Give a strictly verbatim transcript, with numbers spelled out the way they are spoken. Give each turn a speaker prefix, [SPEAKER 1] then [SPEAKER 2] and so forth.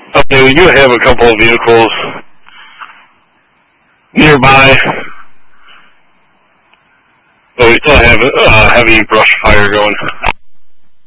[SPEAKER 1] Okay, we do have a couple of vehicles nearby, but we still have uh, heavy brush fire going.